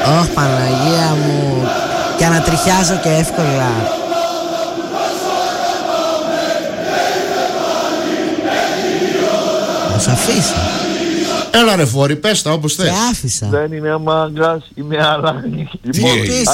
Ωχ, Παναγία μου. Και ανατριχιάζω και εύκολα. Μας αφήσα. Έλα ρε Φόρη, πες τα όπως θες. Και άφησα. Δεν είμαι μάγκας, είμαι αλάνη. Λοιπόν,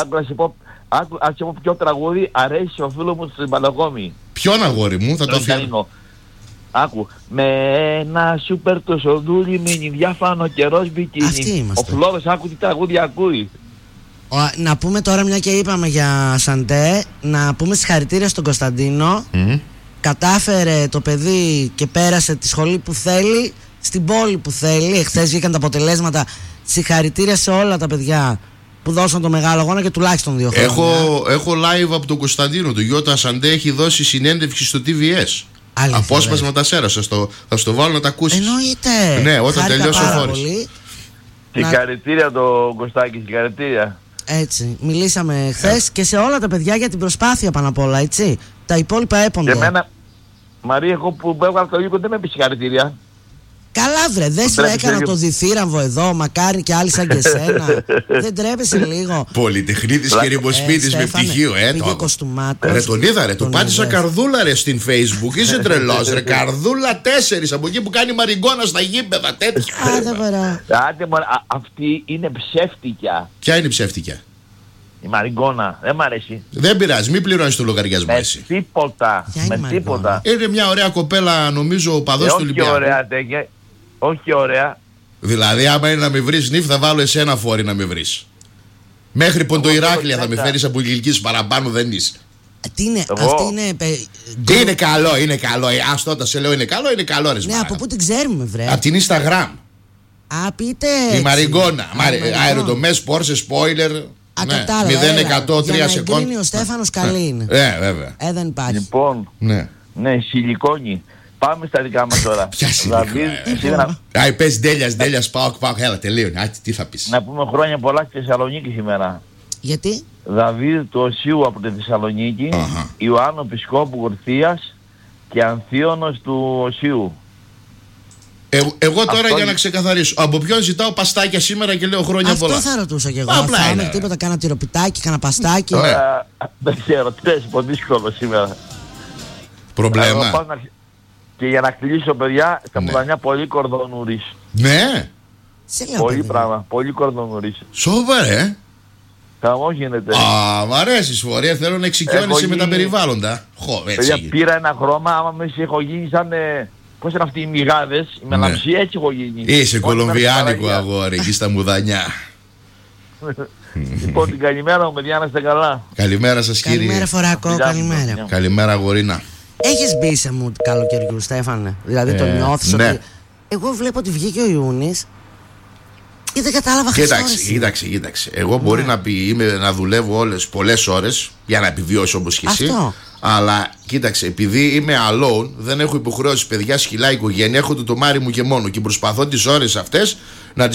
ας πω ποιο τραγούδι αρέσει ο φίλος μου στην Παλαιοκόμη. Ποιον, αγόρι μου, θα το αφιέρω. Άκου, με ένα σούπερ το σοδούλι με διάφανο καιρός μπικίνι. Ο Φλόρος άκου τι τραγούδια ακούει. Να πούμε τώρα, μια και είπαμε για Σαντέ, να πούμε συγχαρητήρια στον Κωνσταντίνο. Κατάφερε το παιδί και πέρασε τη σχολή που θέλει, στην πόλη που θέλει. Εχθές βγήκαν τα αποτελέσματα. Συγχαρητήρια σε όλα τα παιδιά που δώσαν το μεγάλο αγώνα και τουλάχιστον 2 χρόνια. Έχω live από τον Κωνσταντίνο. Το Γιώτα Σαντέ έχει δώσει συνέντευξη στο TVS. Απόσπασμα τα σέρα. Θα στο βάλω να τα ακούσεις. Εννοείται. Ναι, όταν τελειώσει ο Φόρης. Συγχαρητήρια το Κωστάκη, συγχαρητήρια. Έτσι, μιλήσαμε χθες και σε όλα τα παιδιά για την προσπάθεια πάνω απ' όλα, έτσι. Τα υπόλοιπα έπονται. Και εμένα, Μαρία, εγώ που έβγαλα το λίγο δεν με πει συγχαρητήρια. Καλά βρε, δεν σου έκανα το διθύραμβο εδώ, μακάρι και άλλοι σαν και εσένα. Δεν τρέπεσαι λίγο. Πολυτεχνίτης και ρημοσπίτης με πτυχίο, πήγε κοστούμάτος. Ρε τον είδα ρε, του πάτησα καρδούλα ρε στην Facebook. Είσαι τρελός ρε, καρδούλα 4 από εκεί που κάνει μαριγκόνα στα γήπεδα τέτοια. Άντε μωρά. Αυτή είναι ψεύτικια. Ποια είναι η ψεύτικια? Η μαριγκόνα, δεν μ' αρέσει. Δεν πειράζει, μην πληρώνεις το λογαριασμό εσύ. Με τίποτα. Είναι μια ωραία κοπέλα, νομίζω, ο παδός του Ολυμπιακού. Όχι ωραία. Δηλαδή, άμα είναι να με βρεις νύφ, θα βάλω εσένα Φόρη να με βρεις. Μέχρι Ποντοϊράκλεια θα με φέρεις από ηλικίες παραπάνω, δεν είσαι. Τι είναι, αυτή είναι. Είναι καλό, είναι καλό. Ας τότε σε λέω είναι καλό ρε. Ναι, από πού την ξέρουμε, βρε. Από την Instagram. Α, πείτε. Η Μαριγκόνα. Αεροτομές, Porsche, spoiler. 0-100-3 σεκόντ. Είναι ο Στέφανος, καλή είναι. Βέβαια. Δεν υπάρχει. Λοιπόν, ναι, σιλικόνη. Πάμε στα δικά μας τώρα. Ποια σιλικόνη? Πες Ντέλιας, πάω, έλα τελείωνε. Τι θα πεις? Να πούμε χρόνια πολλά στη Θεσσαλονίκη σήμερα. Γιατί? Δαβίδ του Οσίου από τη Θεσσαλονίκη, Ιωάννου Πισκόπου Γορθίας και Ανθίωνος του Οσίου. Εγώ τώρα για να ξεκαθαρίσω, από ποιον ζητάω παστάκια σήμερα και λέω χρόνια πολλά? Αυτό θα ρωτούσα κι εγώ. Απλά είναι τίποτα, κάνα τυροπιτάκι, κάνα παστάκι. Δεν ξέρω, τρέχει πολύ δύσκολο σήμερα. Προβλέμα. Και για να κλείσω, παιδιά, στα Μουδανιά πολύ κορδονούρης. Ναι. Πολύ πράγμα, πολύ κορδονούρης. Σοβαρέ. Καμό γίνεται. Μ' αρέσει Φορέα, θέλω να εξοικειώνεσαι με τα περιβάλλοντα. Παιδιά, πήρα ένα χρώμα, άμα με έχω γίνει σαν. Πώς είναι αυτοί οι μυγάδες, η μελαμψία, έτσι έχω γίνει. Είσαι κολομβιάνικο αγόρι, εκεί στα Μουδανιά. Λοιπόν, την καλημέρα μου, παιδιά, να είστε καλά. Καλημέρα σας κύριε. Καλημέρα Φοράκο, καλημέρα. Καλημέρα αγορίνα. Έχεις μπει σε mood καλοκαιριού, Στέφανε? Δηλαδή το νιώθεις ότι... Εγώ βλέπω ότι βγήκε ο Ιούνις και δεν κατάλαβα Κοίταξε. Εγώ μπορεί να δουλεύω πολλές ώρες για να επιβιώσω όπως και εσύ. Αλλά κοίταξε, επειδή είμαι alone, δεν έχω υποχρεώσει παιδιά, σκυλά, οικογένεια, έχω το τομάρι μου και μόνο. Και προσπαθώ τις ώρες αυτές να τις